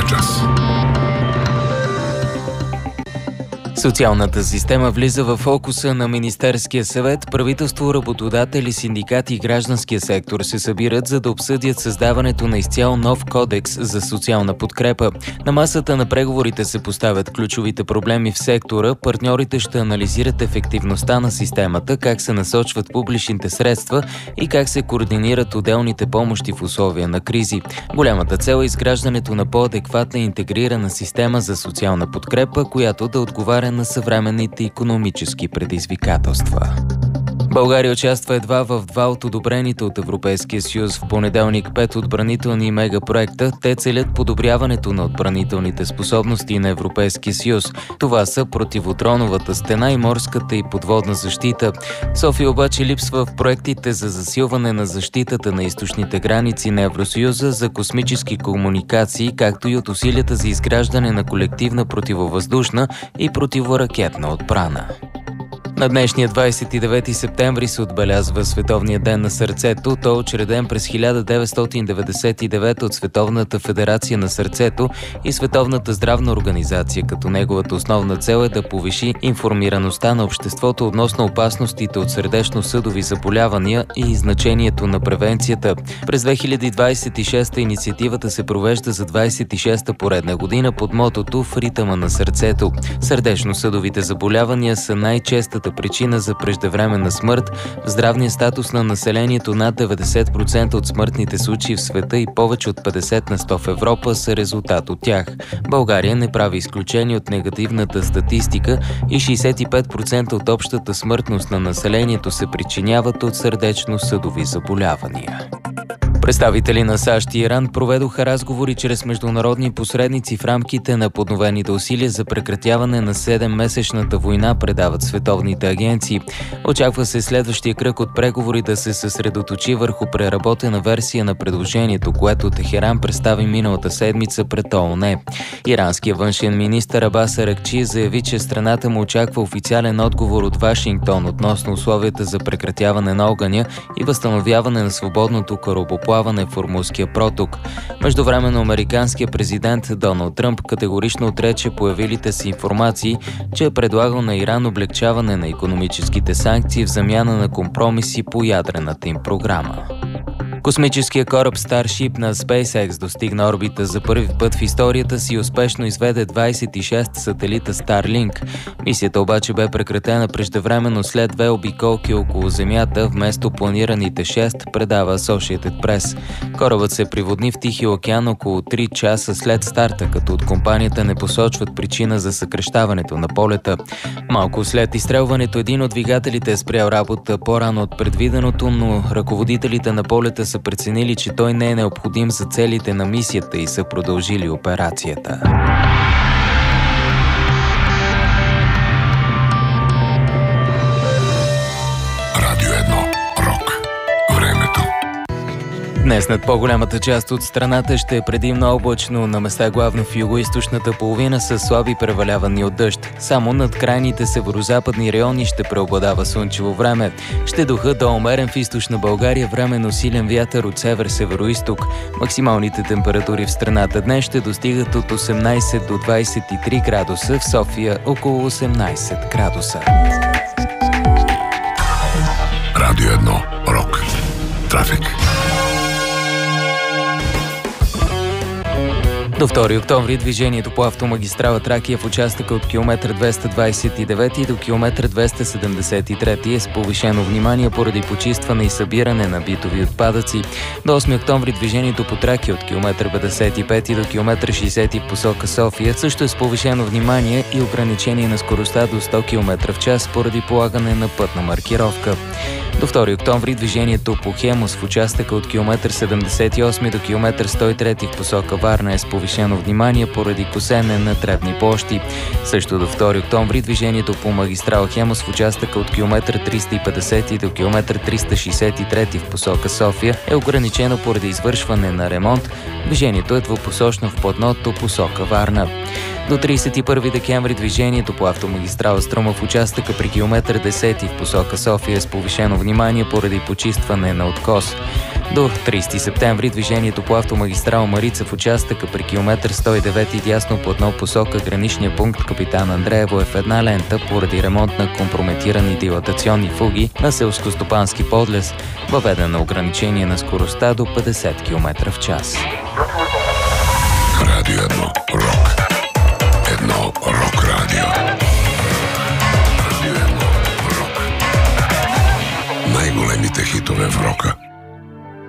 Следващия час. Социалната система влиза в фокуса на Министерския съвет. Правителство, работодатели, синдикати и гражданския сектор се събират, за да обсъдят създаването на изцяло нов кодекс за социална подкрепа. На масата на преговорите се поставят ключовите проблеми в сектора. Партньорите ще анализират ефективността на системата, как се насочват публичните средства и как се координират отделните помощи в условия на кризи. Голямата цел е изграждането на по-адекватна и интегрирана система за социална подкрепа, която да отговаря на съвременните икономически предизвикателства. България участва едва в 2 от одобрените от Европейския съюз в понеделник 5 отбранителни мегапроекта. Те целят подобряването на отбранителните способности на Европейския съюз. Това са противодроновата стена и морската и подводна защита. София обаче липсва в проектите за засилване на защитата на източните граници на Евросъюза, за космически комуникации, както и от усилията за изграждане на колективна противовъздушна и противоракетна отбрана. На днешния 29 септември се отбелязва Световния ден на сърцето. Той е учреден през 1999 от Световната федерация на сърцето и Световната здравна организация, като неговата основна цел е да повиши информираността на обществото относно опасностите от сърдечно-съдови заболявания и значението на превенцията. През 2026 инициативата се провежда за 26-та поредна година под мотото «В ритъма на сърцето». Сърдечно-съдовите заболявания са най-честата причина за преждевременна смърт. В здравния статус на населението над 90% от смъртните случаи в света и повече от 50 на 100 в Европа са резултат от тях. България не прави изключение от негативната статистика и 65% от общата смъртност на населението се причиняват от сърдечно-съдови заболявания. Представители на САЩ и Иран проведоха разговори чрез международни посредници в рамките на подновените усилия за прекратяване на 7-месечната война, предават световните агенции. Очаква се следващия кръг от преговори да се съсредоточи върху преработена версия на предложението, което Техеран представи миналата седмица пред ООН. Иранският външен министър Абас Аракчи заяви, че страната му очаква официален отговор от Вашингтон относно условията за прекратяване на огъня и възстановяване на свободното корабоплаване в Ормузския проток. Междувременно американският президент Доналд Тръмп категорично отрече появилите се информации, че е предлагал на Иран облегчаване на икономическите санкции в замяна на компромиси по ядрената им програма. Космическият кораб Starship на SpaceX достигна орбита за първи път в историята си и успешно изведе 26 сателита Starlink. Мисията обаче бе прекратена преждевременно след 2 обиколки около Земята вместо планираните 6, предава Associated Press. Корабът се приводни в Тихия океан около 3 часа след старта, като от компанията не посочват причина за съкращаването на полета. Малко след изстрелването един от двигателите е спрял работа по-рано от предвиденото, но ръководителите на полета са преценили, че той не е необходим за целите на мисията и са продължили операцията. Радио 1. Рок. Времето. Днес над по-голямата част от страната ще е предимно облачно, на места главно в югоизточната половина с слаби превалявания от дъжд. Само над крайните северозападни райони ще преобладава слънчево време. Ще духа до умерен в източна България, временно силен вятър от север-североизток. Максималните температури в страната днес ще достигат от 18 до 23 градуса, в София около 18 градуса. Радио 1. Рок. Трафик. До 2 октомври движението по автомагистрала Тракия в участъка от километър 229 до километър 273 е с повишено внимание поради почистване и събиране на битови отпадъци. До 8 октомври движението по Тракия от километър 55 до километър 60 в посока София също е с повишено внимание и ограничение на скоростта до 100 км в час поради полагане на пътна маркировка. До 2 октомври движението по Хемус в участъка от километър 78 до километър 103 в посока Варна е с повишено внимание поради косене на тревни площи. Също до 2 октомври движението по магистрала Хемус в участъка от километър 350 до километър 363 в посока София е ограничено поради извършване на ремонт. Движението е двупосочно в платното посока Варна. До 31 декември движението по автомагистрала Струма в участъка при километър 10 в посока София е с повишено внимание поради почистване на откос. До 30 септември движението по автомагистрала Марица в участъка при километър 109 дясно по едно посока граничния пункт Капитан Андреево е в една лента поради ремонт на компрометирани дилатационни фуги на селскостопански подлез. Въведено ограничение на скоростта до 50 км в час. Радио 1 Рок. Едно Рок радио.